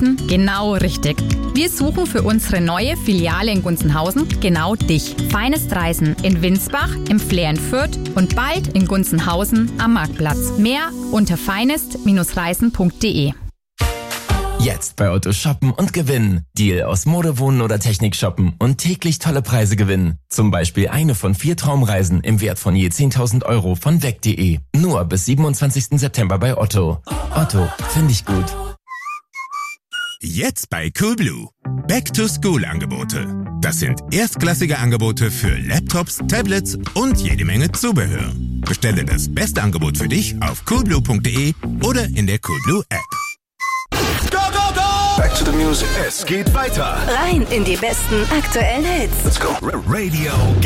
Reisen genau richtig. Wir suchen für unsere neue Filiale in Gunzenhausen genau dich. Feinest Reisen in Winsbach, im Flair in Fürth und bald in Gunzenhausen am Marktplatz. Mehr unter feinest-reisen.de. Jetzt bei Otto shoppen und gewinnen. Deal aus Mode, Wohnen oder Technik shoppen und täglich tolle Preise gewinnen. Zum Beispiel eine von 4 Traumreisen im Wert von je 10.000 Euro von weg.de. Nur bis 27. September bei Otto. Otto, finde ich gut. Jetzt bei Coolblue. Back-to-School-Angebote. Das sind erstklassige Angebote für Laptops, Tablets und jede Menge Zubehör. Bestelle das beste Angebot für dich auf coolblue.de oder in der Coolblue App. Back to the music. Es geht weiter. Rein in die besten aktuellen Hits. Let's go. Radio